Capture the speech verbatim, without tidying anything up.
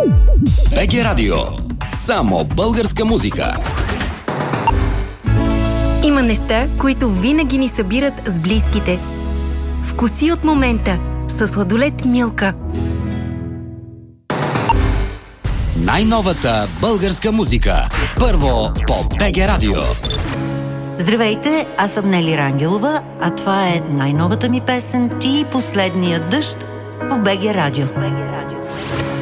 БГ Радио. Само българска музика. Има неща, които винаги ни събират с близките. Вкуси от момента със сладолед Милка. Най-новата българска музика. Първо по БГ Радио. Здравейте, аз съм Нели Рангелова, а това е най-новата ми песен "Ти и последния дъжд" по БГ Радио.